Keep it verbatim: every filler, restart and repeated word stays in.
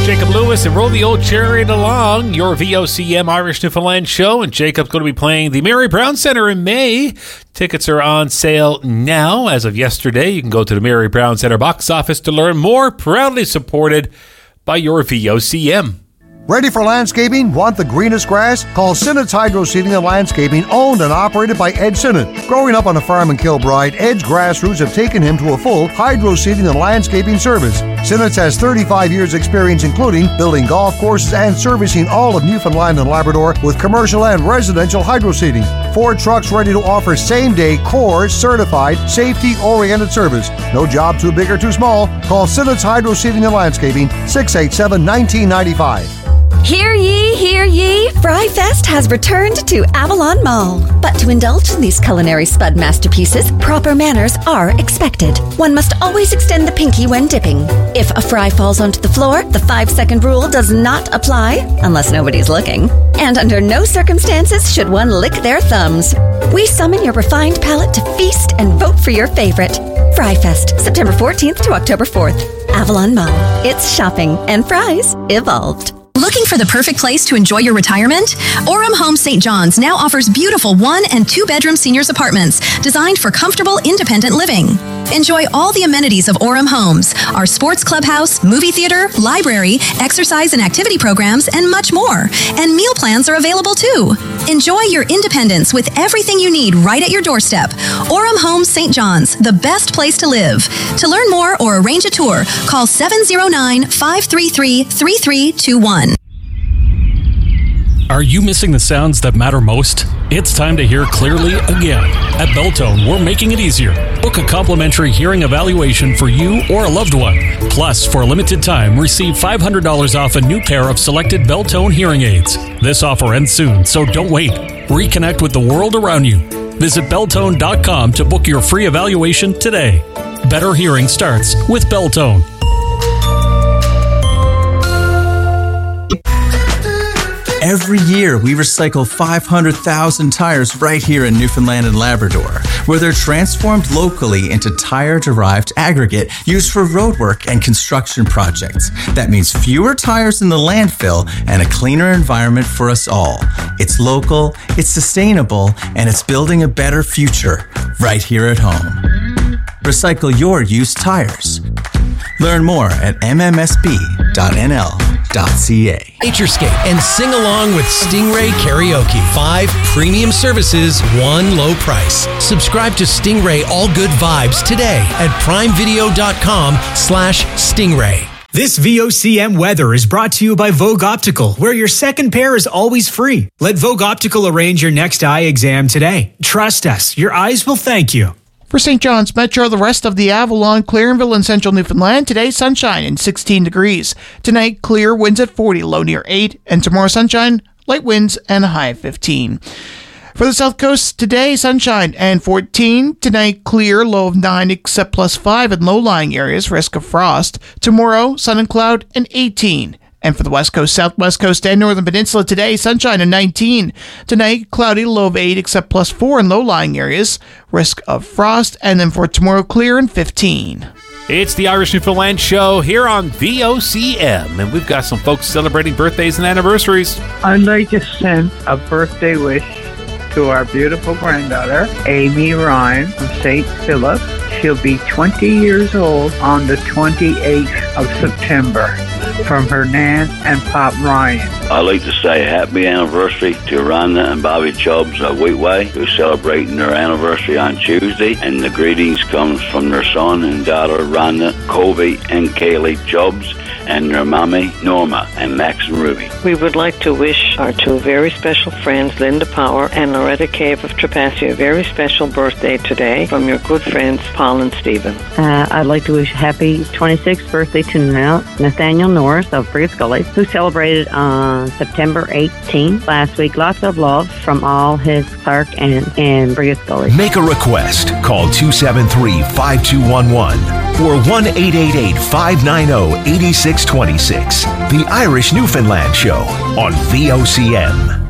Jacob Lewis, and roll the old chariot along. Your V O C M Irish Newfoundland show, and Jacob's going to be playing the Mary Brown Center in May. Tickets are on sale now. As of yesterday, you can go to the Mary Brown Center box office to learn more. Proudly supported by your V O C M. Ready for landscaping? Want the greenest grass? Call Sinnott's Hydro Seeding and Landscaping, owned and operated by Ed Sinnott. Growing up on a farm in Kilbride, Ed's grassroots have taken him to a full hydro seeding and landscaping service. Sinnott's has thirty-five years experience, including building golf courses and servicing all of Newfoundland and Labrador with commercial and residential hydro seeding. Four trucks ready to offer same-day core certified, safety-oriented service. No job too big or too small. Call Sinnott's Hydro Seeding and Landscaping, six eight seven, one nine nine five. Hear ye, hear ye! Fry Fest has returned to Avalon Mall. But to indulge in these culinary spud masterpieces, proper manners are expected. One must always extend the pinky when dipping. If a fry falls onto the floor, the five-second rule does not apply, unless nobody's looking. And under no circumstances should one lick their thumbs. We summon your refined palate to feast and vote for your favorite. Fry Fest, September fourteenth to October fourth. Avalon Mall. It's shopping and fries evolved. Looking for the perfect place to enjoy your retirement? Orem Homes Saint John's now offers beautiful one- and two-bedroom seniors apartments designed for comfortable, independent living. Enjoy all the amenities of Orem Homes, our sports clubhouse, movie theater, library, exercise and activity programs, and much more. And meal plans are available too. Enjoy your independence with everything you need right at your doorstep. Orem Homes Saint John's, the best place to live. To learn more or arrange a tour, call seven oh nine, five three three, three three two one. Are you missing the sounds that matter most? It's time to hear clearly again. At Beltone, we're making it easier. Book a complimentary hearing evaluation for you or a loved one. Plus, for a limited time, receive five hundred dollars off a new pair of selected Beltone hearing aids. This offer ends soon, so don't wait. Reconnect with the world around you. Visit Beltone dot com to book your free evaluation today. Better hearing starts with Beltone. Every year, we recycle five hundred thousand tires right here in Newfoundland and Labrador, where they're transformed locally into tire-derived aggregate used for roadwork and construction projects. That means fewer tires in the landfill and a cleaner environment for us all. It's local, it's sustainable, and it's building a better future right here at home. Recycle your used tires. Learn more at m m s b dot n l dot c a. Naturescape and sing along with Stingray Karaoke. Five premium services, one low price. Subscribe to Stingray All Good Vibes today at primevideo.com slash Stingray. This V O C M weather is brought to you by Vogue Optical, where your second pair is always free. Let Vogue Optical arrange your next eye exam today. Trust us, your eyes will thank you. For Saint John's Metro, the rest of the Avalon, Clarenville, and Central Newfoundland, today sunshine and sixteen degrees. Tonight, clear, winds at forty, low near eight. And tomorrow, sunshine, light winds, and a high of fifteen. For the South Coast, today, sunshine and fourteen. Tonight, clear, low of nine, except plus five in low-lying areas, risk of frost. Tomorrow, sun and cloud, and eighteen. And for the West Coast, Southwest Coast, and Northern Peninsula today, sunshine and nineteen. Tonight, cloudy, low of eight, except plus four in low-lying areas, risk of frost. And then for tomorrow, clear and fifteen. It's the Irish Newfoundland show here on V O C M, and we've got some folks celebrating birthdays and anniversaries. I'd like to send a birthday wish to our beautiful granddaughter, Amy Ryan from Saint Philip. She'll be twenty years old on the twenty-eighth of September. From her Nan and Pop Ryan. I'd like to say happy anniversary to Rhonda and Bobby Chubbs of Wheatway, who's celebrating their anniversary on Tuesday, and the greetings comes from their son and daughter Rhonda, Kobe, and Kaylee Chubbs, and their mommy Norma and Max and Ruby. We would like to wish our two very special friends, Linda Power and Loretta Cave of Trepassey, a very special birthday today from your good friends Paul and Stephen. Uh, I'd like to wish a happy twenty-sixth birthday to Nathaniel Norris of Brigus Gully, who celebrated on September eighteenth last week. Lots of love from all his Clark and, and Brigus Gully. Make a request. Call two seven three, five two one one or one eight eight eight, five nine zero, eight six two six. The Irish Newfoundland Show on V O C M.